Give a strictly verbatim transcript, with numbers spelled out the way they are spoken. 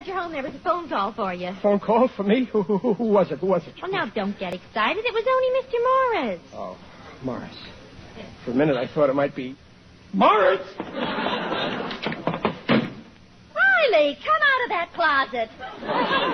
You're home. There was a phone call for you. Phone call for me? Who, who, who was it? Who was it? Well, now, don't get excited. It was only Mister Morris. Oh, Morris. For a minute, I thought it might be... Morris! Riley, come out of that closet.